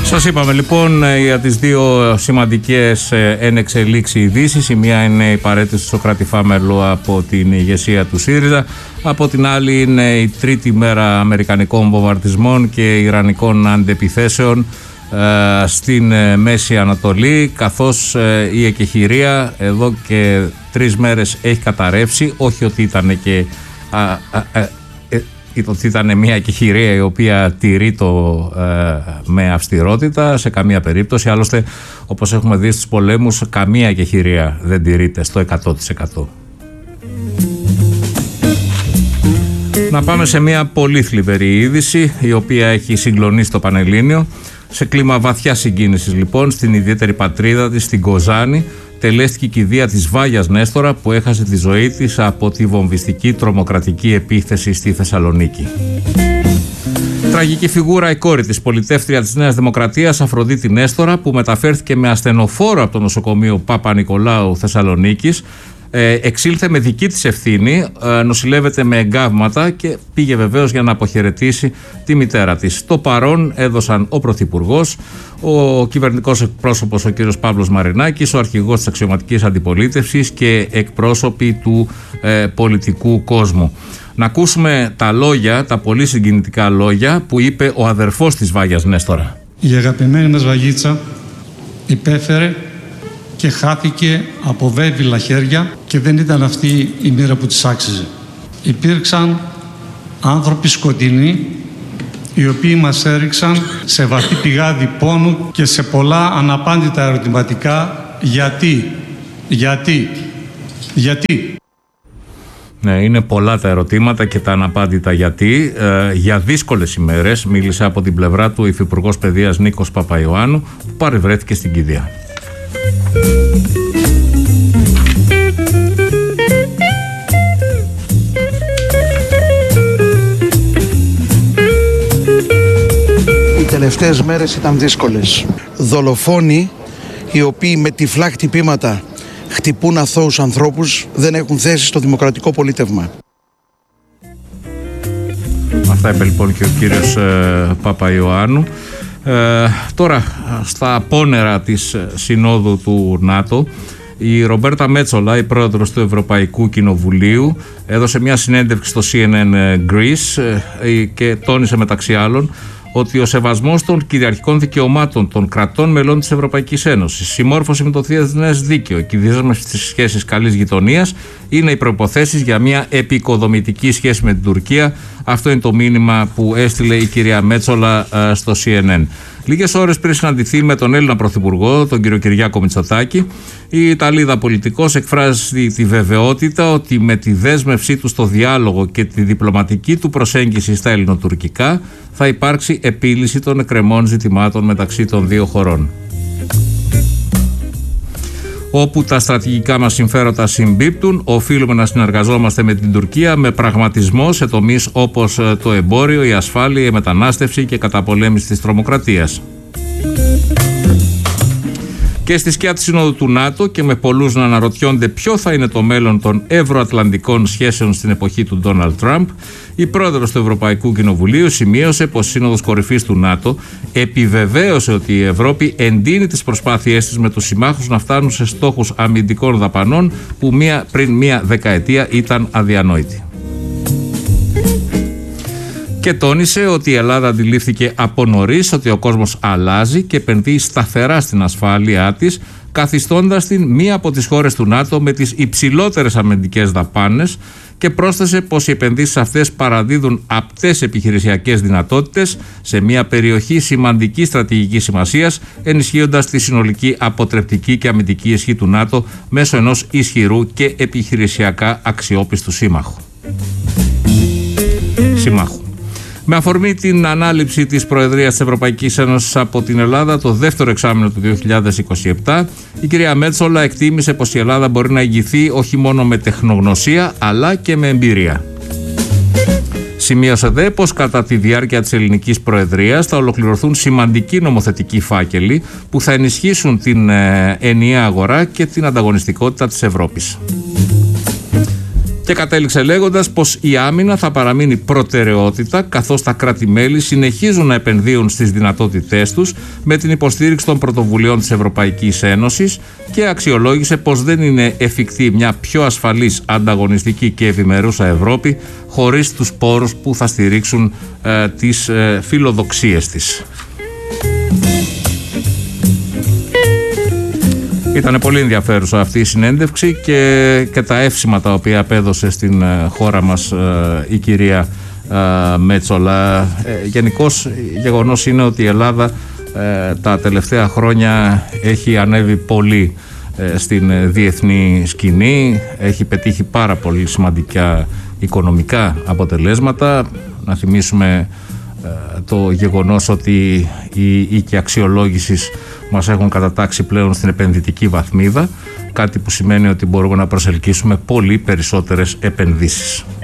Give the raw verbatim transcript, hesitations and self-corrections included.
Σας είπαμε λοιπόν για τις δύο σημαντικές εν εξελίξει ειδήσεις. Η μία είναι η παραίτηση του Σωκράτη Φάμελου από την ηγεσία του ΣΥΡΙΖΑ. Από την άλλη είναι η τρίτη μέρα αμερικανικών βομβαρδισμών και ιρανικών αντεπιθέσεων ε, στην Μέση Ανατολή, καθώς ε, η εκεχηρία εδώ και τρεις μέρες έχει καταρρεύσει. Όχι ότι ήταν και... Α, α, α, ότι ήταν μια εκεχηρία η οποία τηρεί το ε, με αυστηρότητα σε καμία περίπτωση. Άλλωστε, όπως έχουμε δει στους πολέμους, καμία εκεχηρία δεν τηρείται στο εκατό τοις εκατό. Να πάμε σε μια πολύ θλιβερή είδηση, η οποία έχει συγκλονίσει το Πανελλήνιο. Σε κλίμα βαθιά συγκίνησης λοιπόν, στην ιδιαίτερη πατρίδα της, στην Κοζάνη, τελέστηκε η κηδεία της Βάγιας Νέστορα, που έχασε τη ζωή της από τη βομβιστική τρομοκρατική επίθεση στη Θεσσαλονίκη. Τραγική φιγούρα η κόρη της, πολιτεύτρια της Νέας Δημοκρατίας, Αφροδίτη Νέστορα, που μεταφέρθηκε με ασθενοφόρο από το νοσοκομείο Παπα-Νικολάου Θεσσαλονίκης. Ε, εξήλθε με δική της ευθύνη, ε, νοσηλεύεται με εγκάβματα και πήγε βεβαίως για να αποχαιρετήσει τη μητέρα της. Το παρόν έδωσαν ο Πρωθυπουργός, ο κυβερνητικός εκπρόσωπος ο κύριος Παύλος Μαρινάκης, ο αρχηγός της αξιωματικής αντιπολίτευσης και εκπρόσωποι του ε, πολιτικού κόσμου. Να ακούσουμε τα λόγια, τα πολύ συγκινητικά λόγια που είπε ο αδερφός της Βάγιας Νέστορα. Η αγαπημένη μας Βαγίτσα υπέφερε και χάθηκε από βέβυλα χέρια και δεν ήταν αυτή η μοίρα που της άξιζε. Υπήρξαν άνθρωποι σκοτεινοί οι οποίοι μας έριξαν σε βαθύ πηγάδι πόνου και σε πολλά αναπάντητα ερωτηματικά. Γιατί, γιατί, γιατί. Ναι, είναι πολλά τα ερωτήματα και τα αναπάντητα γιατί. Ε, για δύσκολες ημέρες μίλησε από την πλευρά του ο Υφυπουργός Παιδείας Νίκος Παπαϊωάννου, που παρευρέθηκε στην κηδεία. Οι τελευταίες μέρες ήταν δύσκολες. Δολοφόνοι οι οποίοι με τυφλά χτυπήματα χτυπούν αθώους ανθρώπους δεν έχουν θέση στο δημοκρατικό πολίτευμα. Αυτά είπε λοιπόν και ο κύριος ε, Παπαϊωάννου. Ε, τώρα, στα απόνερα της Συνόδου του ΝΑΤΟ, η Ρομπέρτα Μέτσολα, η πρόεδρος του Ευρωπαϊκού Κοινοβουλίου, έδωσε μια συνέντευξη στο σι εν εν Greece ε, και τόνισε μεταξύ άλλων ότι ο σεβασμός των κυριαρχικών δικαιωμάτων των κρατών μελών της Ευρωπαϊκής Ένωσης, συμμόρφωση με το διεθνές δίκαιο και δέσμευση στις σχέσεις καλής γειτονίας είναι οι προϋποθέσεις για μια επικοδομητική σχέση με την Τουρκία. Αυτό είναι το μήνυμα που έστειλε η κυρία Μέτσολα uh, στο σι εν εν. Λίγες ώρες πριν συναντηθεί με τον Έλληνα Πρωθυπουργό, τον κύριο Κυριάκο Μητσοτάκη, η Ιταλίδα πολιτικός εκφράζει τη βεβαιότητα ότι με τη δέσμευσή του στο διάλογο και τη διπλωματική του προσέγγιση στα ελληνοτουρκικά θα υπάρξει επίλυση των εκκρεμών ζητημάτων μεταξύ των δύο χωρών. Όπου τα στρατηγικά μας συμφέροντα συμπίπτουν, οφείλουμε να συνεργαζόμαστε με την Τουρκία με πραγματισμό σε τομείς όπως το εμπόριο, η ασφάλεια, η μετανάστευση και η καταπολέμηση της τρομοκρατίας. Και στη σκιά της Συνόδου του ΝΑΤΟ και με πολλούς να αναρωτιόνται ποιο θα είναι το μέλλον των ευρωατλαντικών σχέσεων στην εποχή του Ντόναλντ Τραμπ, η πρόεδρος του Ευρωπαϊκού Κοινοβουλίου σημείωσε πως η Σύνοδος Κορυφής του ΝΑΤΟ επιβεβαίωσε ότι η Ευρώπη εντείνει τις προσπάθειές της με τους συμμάχους να φτάνουν σε στόχους αμυντικών δαπανών που μία, πριν μία δεκαετία ήταν αδιανόητοι. Και τόνισε ότι η Ελλάδα αντιλήφθηκε από νωρίς ότι ο κόσμος αλλάζει και επενδύει σταθερά στην ασφάλειά της, καθιστώντας την μία από τις χώρες του ΝΑΤΟ με τις υψηλότερες αμυντικές δαπάνες, και πρόσθεσε πως οι επενδύσεις αυτές παραδίδουν απτές επιχειρησιακές δυνατότητες σε μια περιοχή σημαντικής στρατηγικής σημασίας, ενισχύοντας τη συνολική αποτρεπτική και αμυντική ισχύ του ΝΑΤΟ μέσω ενός ισχυρού και επιχειρησιακά αξιόπιστου σύμμαχου. Συμμάχου. Με αφορμή την ανάληψη της Προεδρίας της Ευρωπαϊκής Ένωσης από την Ελλάδα το δεύτερο εξάμηνο του δύο χιλιάδες είκοσι επτά, η κυρία Μέτσολα εκτίμησε πως η Ελλάδα μπορεί να ηγηθεί όχι μόνο με τεχνογνωσία αλλά και με εμπειρία. Σημείωσε δε πως κατά τη διάρκεια της ελληνικής προεδρίας θα ολοκληρωθούν σημαντικοί νομοθετικοί φάκελοι που θα ενισχύσουν την ε, ενιαία αγορά και την ανταγωνιστικότητα της Ευρώπης. Και κατέληξε λέγοντας πως η άμυνα θα παραμείνει προτεραιότητα, καθώς τα κράτη-μέλη συνεχίζουν να επενδύουν στις δυνατότητές τους με την υποστήριξη των πρωτοβουλειών της Ευρωπαϊκής Ένωσης, και αξιολόγησε πως δεν είναι εφικτή μια πιο ασφαλής, ανταγωνιστική και ευημερούσα Ευρώπη χωρίς τους πόρους που θα στηρίξουν ε, τις ε, φιλοδοξίες της. Ήταν πολύ ενδιαφέρουσα αυτή η συνέντευξη και, και τα εύσημα τα οποία απέδωσε στην χώρα μας ε, η κυρία ε, Μέτσολα. Ε, γενικώς γεγονός είναι ότι η Ελλάδα ε, τα τελευταία χρόνια έχει ανέβει πολύ ε, στην διεθνή σκηνή, έχει πετύχει πάρα πολύ σημαντικά οικονομικά αποτελέσματα. Να θυμίσουμε το γεγονός ότι οι οίκοι αξιολόγησης μας έχουν κατατάξει πλέον στην επενδυτική βαθμίδα, κάτι που σημαίνει ότι μπορούμε να προσελκύσουμε πολύ περισσότερες επενδύσεις.